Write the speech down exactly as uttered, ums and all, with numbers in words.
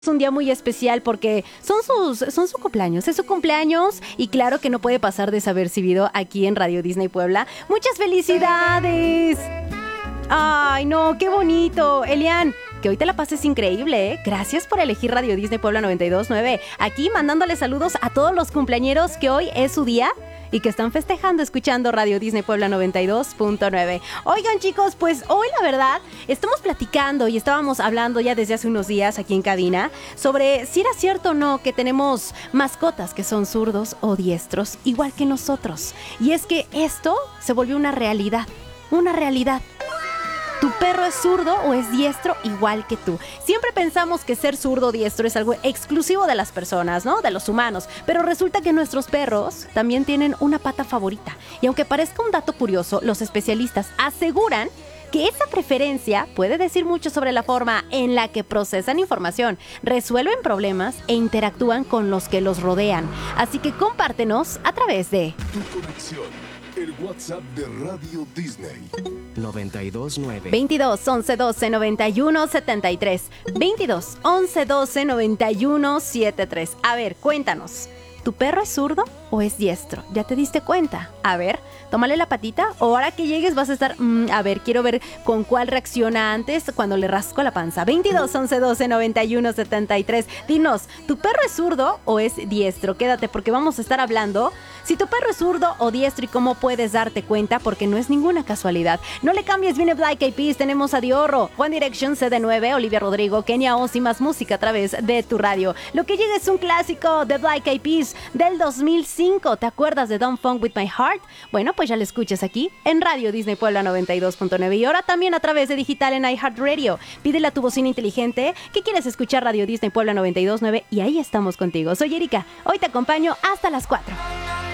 Es un día muy especial porque son sus son su cumpleaños, es su cumpleaños y claro que no puede pasar desapercibido aquí en Radio Disney Puebla. ¡Muchas felicidades! ¡Ay, no! ¡Qué bonito! Elian, que hoy te la pases increíble, ¿eh? Gracias por elegir Radio Disney Puebla noventa y dos punto nueve. Aquí mandándole saludos a todos los cumpleañeros que hoy es su día y que están festejando escuchando Radio Disney Puebla noventa y dos punto nueve. Oigan, chicos, pues hoy la verdad estamos platicando y estábamos hablando ya desde hace unos días aquí en cabina sobre si era cierto o no que tenemos mascotas que son zurdos o diestros igual que nosotros. Y es que esto se volvió una realidad, una realidad. ¿Tu perro es zurdo o es diestro igual que tú? Siempre pensamos que ser zurdo o diestro es algo exclusivo de las personas, ¿no? De los humanos. Pero resulta que nuestros perros también tienen una pata favorita. Y aunque parezca un dato curioso, los especialistas aseguran que esa preferencia puede decir mucho sobre la forma en la que procesan información, resuelven problemas e interactúan con los que los rodean. Así que compártenos a través de Tu conexión, el WhatsApp de Radio Disney. noventa y dos nueve veintidós, once, doce, noventa y uno, setenta y tres. veintidós, once, doce, noventa y uno, setenta y tres. A ver, cuéntanos. ¿Tu perro es zurdo o es diestro? ¿Ya te diste cuenta? A ver, tómale la patita o ahora que llegues vas a estar... Mmm, a ver, quiero ver con cuál reacciona antes cuando le rasco la panza. veintidós, once, doce, noventa y uno, setenta y tres. Dinos, ¿tu perro es zurdo o es diestro? Quédate porque vamos a estar hablando si tu perro es zurdo o diestro y cómo puedes darte cuenta porque no es ninguna casualidad. No le cambies, viene Black Eyed Peas, tenemos a Diorro, One Direction, C D nueve, Olivia Rodrigo, Kenia Oz y más música a través de tu radio. Lo que llega es un clásico de Black Eyed Peas del dos mil cinco. ¿Te acuerdas de Don't Funk With My Heart? Bueno, pues ya lo escuchas aquí en Radio Disney Puebla noventa y dos punto nueve y ahora también a través de digital en iHeartRadio. Pídele a tu bocina inteligente que quieres escuchar Radio Disney Puebla noventa y dos punto nueve y ahí estamos contigo. Soy Erika, hoy te acompaño hasta las cuatro.